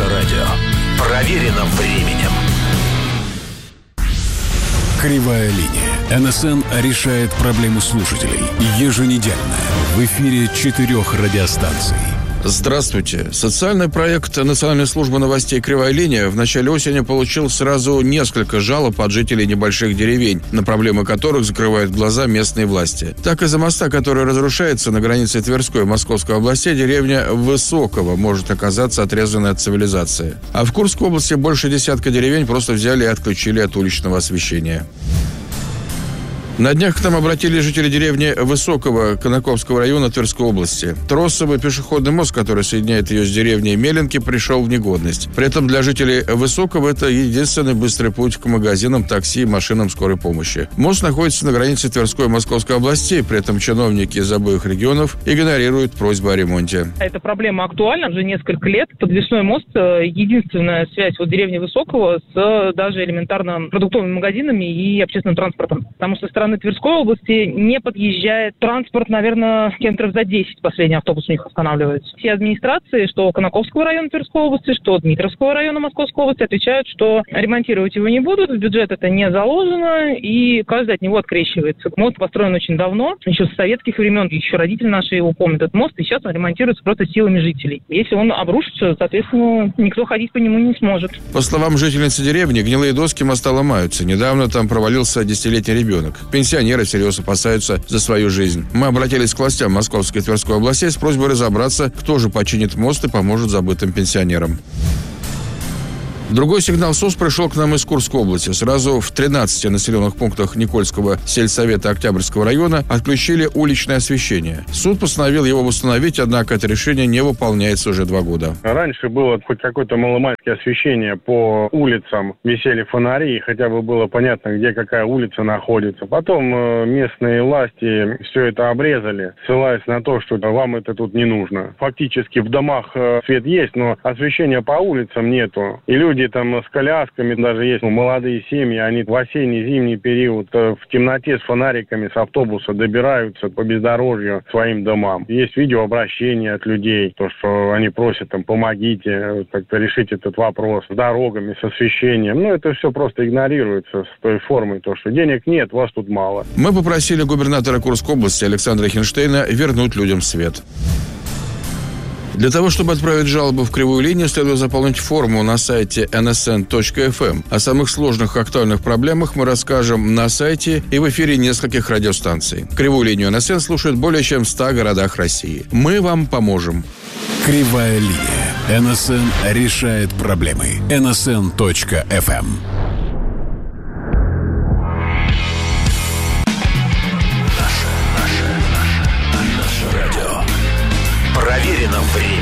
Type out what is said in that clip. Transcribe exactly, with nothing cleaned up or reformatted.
радио. Проверено временем. Кривая линия. эн эс эн решает проблемы слушателей. Еженедельно. В эфире четырех радиостанций. Здравствуйте. Социальный проект Национальной службы новостей «Кривая линия» в начале осени получил сразу несколько жалоб от жителей небольших деревень, на проблемы которых закрывают глаза местные власти. Так, из-за моста, который разрушается на границе Тверской и Московской областей, деревня Высоково может оказаться отрезанной от цивилизации. А в Курской области больше десятка деревень просто взяли и отключили от уличного освещения. На днях к нам обратились жители деревни Высоково Конаковского района Тверской области. Тросовый пешеходный мост, который соединяет ее с деревней Меленки, пришел в негодность. При этом для жителей Высоково это единственный быстрый путь к магазинам, такси и машинам скорой помощи. Мост находится на границе Тверской и Московской областей, при этом чиновники из обоих регионов игнорируют просьбы о ремонте. Эта проблема актуальна уже несколько лет. Подвесной мост – единственная связь вот деревни Высоково с даже элементарно продуктовыми магазинами и общественным транспортом. Потому что со стороны Тверской области не подъезжает транспорт, наверное, километров за десять последний автобус у них останавливается. Все администрации, что Конаковского района Тверской области, что Дмитровского района Московской области, отвечают, что ремонтировать его не будут, в бюджет это не заложено, и каждый от него открещивается. Мост построен очень давно, еще с советских времен, еще родители наши его помнят, этот мост, и сейчас он ремонтируется просто силами жителей. Если он обрушится, соответственно, никто ходить по нему не сможет. По словам жительницы деревни, гнилые доски моста ломаются. Недавно там провалился десятилетний ребенок. Пенсионеры всерьез опасаются за свою жизнь. Мы обратились к властям Московской и Тверской областей с просьбой разобраться, кто же починит мост и поможет забытым пенсионерам. Другой сигнал СОС пришел к нам из Курской области. Сразу в тринадцати населенных пунктах Никольского сельсовета Октябрьского района отключили уличное освещение. Суд постановил его восстановить, однако это решение не выполняется уже два года. Раньше было хоть какое-то маломальское освещение по улицам, висели фонари, и хотя бы было понятно, где какая улица находится. Потом местные власти все это обрезали, ссылаясь на то, что вам это тут не нужно. Фактически в домах свет есть, но освещения по улицам нету. И люди там с колясками, даже есть ну, молодые семьи, они в осенне-зимний период в темноте с фонариками с автобуса добираются по бездорожью к своим домам. Есть видеообращения от людей, то, что они просят, там, помогите как-то решить этот вопрос с дорогами, с освещением. Ну, это все просто игнорируется с той формой, то, что денег нет, вас тут мало. Мы попросили губернатора Курской области Александра Хинштейна вернуть людям свет. Для того, чтобы отправить жалобу в Кривую линию, следует заполнить форму на сайте эн эс эн точка эф эм. О самых сложных актуальных проблемах мы расскажем на сайте и в эфире нескольких радиостанций. Кривую линию эн эс эн слушают более чем в ста городах России. Мы вам поможем. Кривая линия. эн эс эн решает проблемы. эн эс эн точка эф эм